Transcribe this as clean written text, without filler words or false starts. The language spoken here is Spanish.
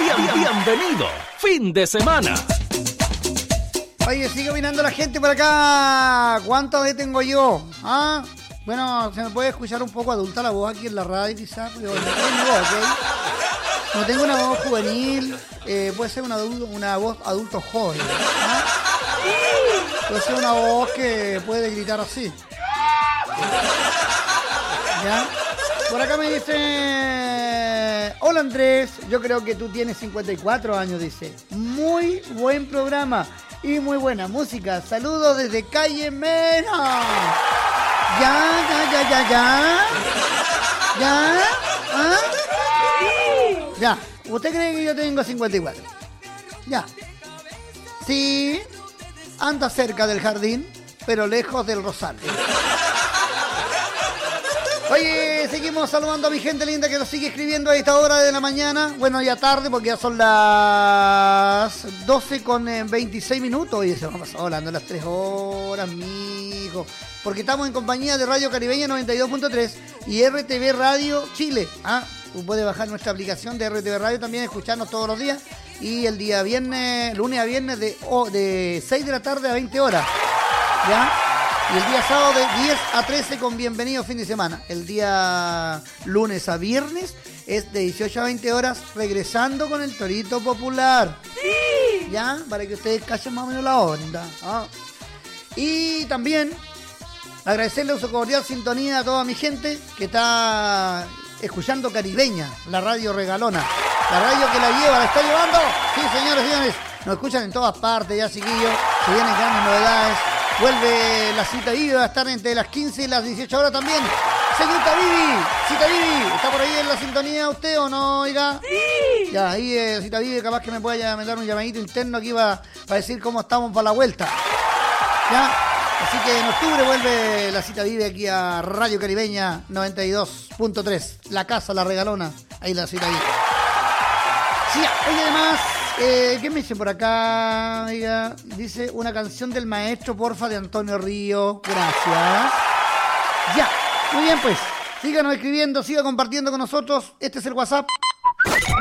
Bienvenido, fin de semana. Oye, sigue opinando la gente por acá. ¿Cuántas veces tengo yo? ¿Ah? Bueno, se me puede escuchar un poco adulta la voz aquí en la radio quizás, pero no tengo mi voz, ¿ok? No tengo una voz juvenil, puede ser una voz adulto joven, ¿ah? Puede ser una voz que puede gritar así. ¿Ya? Por acá me dice... Hola Andrés, yo creo que tú tienes 54 años, dice. Muy buen programa y muy buena música. Saludos desde Calle Mena. Ya. ¿Ah? Ya. ¿Usted cree que yo tengo 54? Ya. Sí. Anda cerca del jardín, pero lejos del rosario. Oye, seguimos saludando a mi gente linda que nos sigue escribiendo a esta hora de la mañana. Bueno, ya tarde porque ya son las 12:26. Y se nos ha pasado hablando las 3 horas, mijo. Porque estamos en compañía de Radio Caribeña 92.3 y RTV Radio Chile. Tú puedes bajar nuestra aplicación de RTV Radio también, escucharnos todos los días. Y el día viernes, lunes a viernes de 6 de la tarde a 20 horas. ¿Ya? Y el día sábado de 10 a 13 con Bienvenido Fin de Semana. El día lunes a viernes es de 18 a 20 horas regresando con el Torito Popular. ¡Sí! ¿Ya? Para que ustedes cachen más o menos la onda. Y también agradecerle su cordial sintonía a toda mi gente que está escuchando Caribeña, la radio regalona. La radio que la lleva, la está llevando. Sí, señores y señores. Nos escuchan en todas partes ya, chiquillos. Se vienen grandes novedades. Vuelve la cita Vivi, va a estar entre las 15 y las 18 horas también. Señorita Vivi, cita Vivi, ¿está por ahí en la sintonía usted o no, oiga? Sí. Ya, ahí cita Vivi, capaz que me pueda mandar un llamadito interno aquí para decir cómo estamos para la vuelta. Ya, así que en octubre vuelve la cita Vivi aquí a Radio Caribeña 92.3. La casa, la regalona, ahí la cita Vivi. Sí, oye, además... ¿qué me dicen por acá? Oiga, dice una canción del maestro, porfa, de Antonio Río. Gracias. Ya, muy bien pues. Síganos escribiendo, siga compartiendo con nosotros. Este es el WhatsApp